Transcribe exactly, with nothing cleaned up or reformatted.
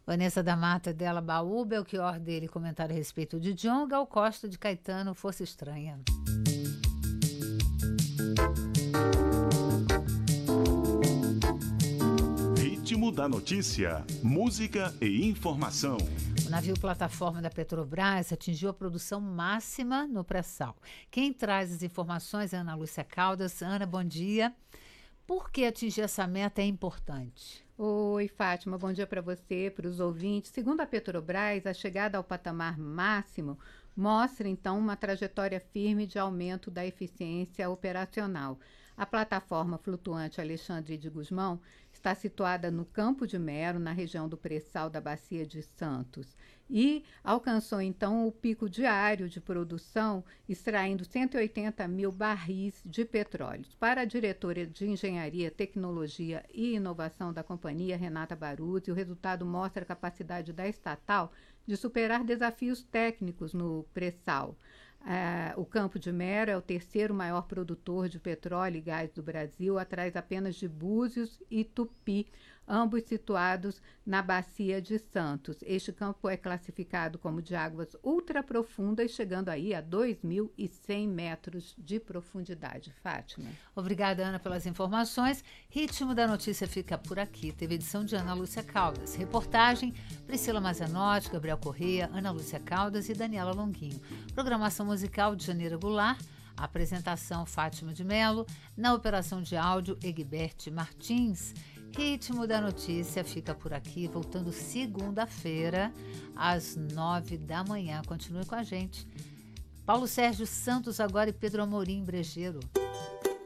Vanessa da Mata, dela Baú, Belchior dele, comentário a respeito de John, Gal Costa de Caetano, Força Estranha. Ritmo da notícia, música e informação. O navio plataforma da Petrobras atingiu a produção máxima no pré-sal. Quem traz as informações é Ana Lúcia Caldas. Ana, bom dia. Por que atingir essa meta é importante? Oi, Fátima, bom dia para você, para os ouvintes. Segundo a Petrobras, a chegada ao patamar máximo mostra, então, uma trajetória firme de aumento da eficiência operacional. A plataforma flutuante Alexandre de Gusmão está situada no Campo de Mero, na região do pré-sal da Bacia de Santos, e alcançou, então, o pico diário de produção, extraindo cento e oitenta mil barris de petróleo. Para a diretora de Engenharia, Tecnologia e Inovação da companhia, Renata Baruzzi, o resultado mostra a capacidade da estatal de superar desafios técnicos no pré-sal. Uh, o Campo de Mero é o terceiro maior produtor de petróleo e gás do Brasil, atrás apenas de Búzios e Tupi, ambos situados na Bacia de Santos. Este campo é classificado como de águas ultraprofundas, chegando aí a dois mil e cem metros de profundidade. Fátima. Obrigada, Ana, pelas informações. Ritmo da Notícia fica por aqui. Teve edição de Ana Lúcia Caldas. Reportagem, Priscila Mazanotti, Gabriel Corrêa, Ana Lúcia Caldas e Daniela Longuinho. Programação musical de Janeiro Goulart. A apresentação, Fátima de Mello. Na operação de áudio, Egbert Martins. Ritmo da Notícia fica por aqui, voltando segunda-feira, às nove da manhã. Continue com a gente. Paulo Sérgio Santos agora e Pedro Amorim Brejeiro.